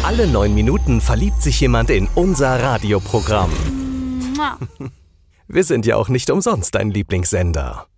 Alle 9 Minuten verliebt sich jemand in unser Radioprogramm. Wir sind ja auch nicht umsonst dein Lieblingssender.